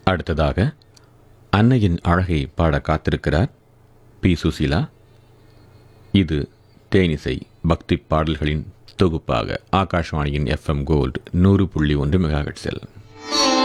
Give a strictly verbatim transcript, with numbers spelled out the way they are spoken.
அடுத்ததாக அன்னையின் அழகை பாட காத்திருக்கிறார் பி சுசீலா. இது தேனிசை பக்தி பாடல்களின் தொகுப்பாக ஆகாஷ்வாணியின் எஃப்எம் கோல்டு நூறு புள்ளி ஒன்று மெகாஹெர்ட்ஸில்.